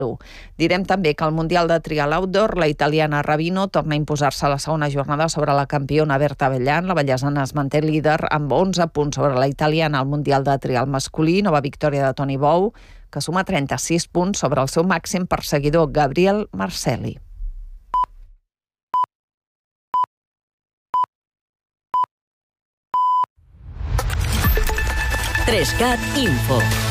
Direm també que al Mundial de Trial Outdoor, la italiana Rabino torna a imposar-se a la segona jornada sobre la campiona Berta Bellan. La vallesana es manté líder amb 11 punts sobre la italiana al Mundial de Trial masculí. Nova victòria de Toni Bou, que suma 36 punts sobre el seu màxim perseguidor Gabriel Marcelli. Trescat Info.